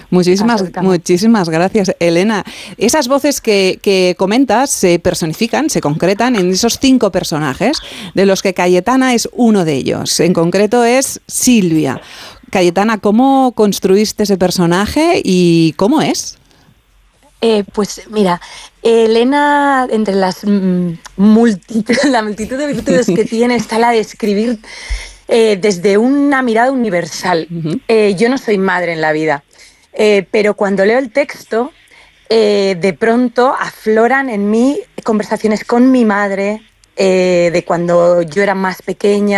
Muchísimas gracias, Elena. Esas voces que comentas se personifican, se concretan en esos 5 personajes, de los que Cayetana es uno de ellos. En concreto es Silvia. Cayetana, ¿cómo construiste ese personaje y cómo es? Pues mira, Elena, entre las la multitud de virtudes que tiene, está la de escribir desde una mirada universal. Yo no soy madre en la vida, pero cuando leo el texto, de pronto afloran en mí conversaciones con mi madre, de cuando yo era más pequeña,